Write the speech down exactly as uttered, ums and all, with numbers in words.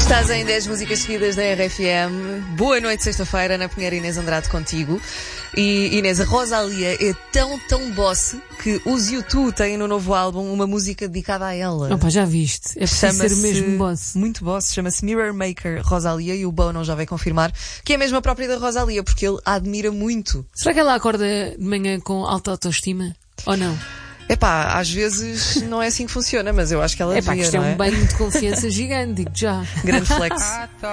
Estás em dez músicas seguidas da R F M. Boa noite, sexta-feira, Ana Pinheiro e Inês Andrade contigo. E Inês, a Rosalía é tão, tão boss que os U dois têm no novo álbum uma música dedicada a ela. Opa, já viste, é preciso ser mesmo boss. Muito boss, chama-se Mirror Maker Rosalía e o Bono já veio confirmar que é mesmo a própria da Rosalía, porque ele a admira muito. Será que ela acorda de manhã com alta autoestima? Ou não? Epá, às vezes não é assim que funciona, mas eu acho que ela Epá, devia, isto é não um banho de confiança gigante, digo já. Grande flex.